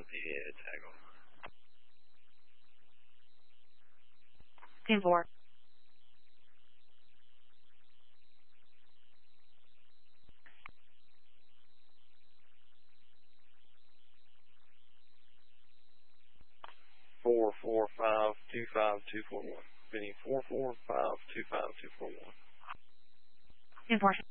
Yeah, tag on. 10-4. Four four five 25241. Benny 445 25241. 10-4.